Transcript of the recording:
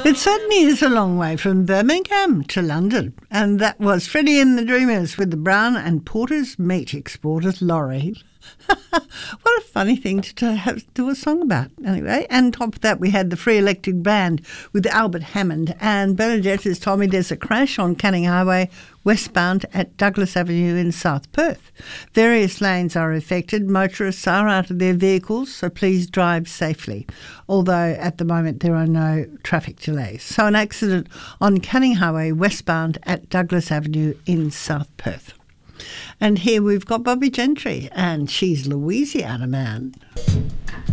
It certainly is a long way from Birmingham to London. And that was Freddie and the Dreamers with the Brown and Porter's Meat Exporters lorry. What a funny thing to do a song about, anyway. And on top of that, we had the Free Electric Band with Albert Hammond. And Bernadette has told me there's a crash on Canning Highway westbound at Douglas Avenue in South Perth. Various lanes are affected. Motorists are out of their vehicles, so please drive safely. Although at the moment there are no traffic delays. So an accident on Canning Highway westbound at Douglas Avenue in South Perth. And here we've got Bobby Gentry, and she's Louisiana Man.